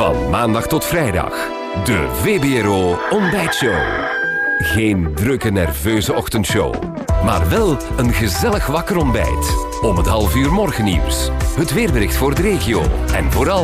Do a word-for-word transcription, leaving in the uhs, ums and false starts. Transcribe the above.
Van maandag tot vrijdag. De V B R O Ontbijtshow. Geen drukke, nerveuze ochtendshow. Maar wel een gezellig wakker ontbijt. Om het half uur morgennieuws. Het weerbericht voor de regio. En vooral